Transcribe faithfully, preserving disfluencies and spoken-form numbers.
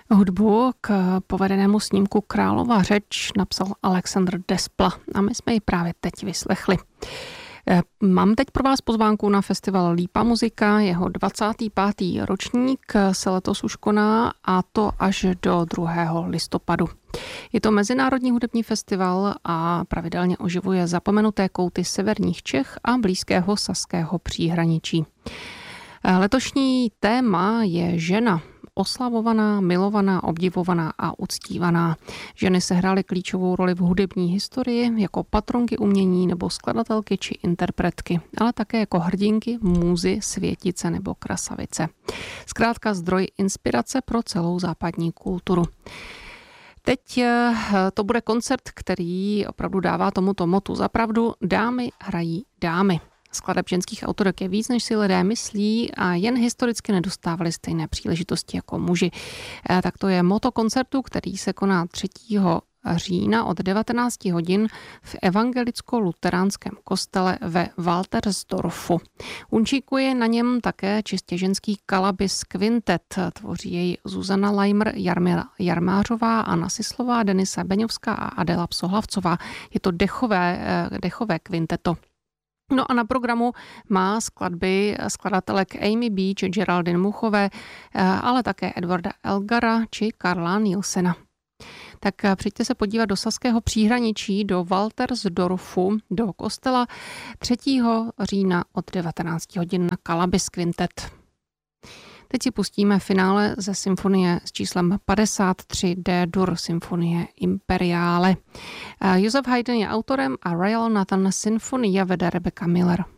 Hudbu k povedenému snímku Králova řeč napsal Alexandr Despla a my jsme ji právě teď vyslechli. Mám teď pro vás pozvánku na festival Lípa muzika, jeho dvacátý pátý ročník se letos už koná a to až do druhého listopadu. Je to mezinárodní hudební festival a pravidelně oživuje zapomenuté kouty severních Čech a blízkého saského příhraničí. Letošní téma je žena. Oslavovaná, milovaná, obdivovaná a uctívaná. Ženy sehrály klíčovou roli v hudební historii jako patronky umění nebo skladatelky či interpretky, ale také jako hrdinky, můzy, světice nebo krasavice. Zkrátka zdroj inspirace pro celou západní kulturu. Teď to bude koncert, který opravdu dává tomuto motu za pravdu. Dámy hrají dámy. Skladeb ženských autorek je víc, než si lidé myslí a jen historicky nedostávali stejné příležitosti jako muži. Tak to je motto koncertu, který se koná třetího října od devatenácti hodin v evangelicko-luteránském kostele ve Waltersdorfu. Unčíkuje na něm také čistě ženský Kalabis Quintet. Tvoří jej Zuzana Lajmr, Jarmila Jarmářová, Anna Sislová, Denisa Beňovská a Adela Psohlavcová. Je to dechové, dechové kvinteto. No a na programu má skladby skladatelek Amy Beach, Geraldine Muchové, ale také Edwarda Elgara či Karla Nielsena. Tak přijďte se podívat do saského příhraničí, do Waltersdorfu, do kostela třetího října od devatenácti hodin na Kalabis Quintet. Teď si pustíme finále ze symfonie s číslem padesát tři D-dur, symfonie Imperiale. Josef Haydn je autorem a Royal Nathan Sinfonia vede Rebecca Miller.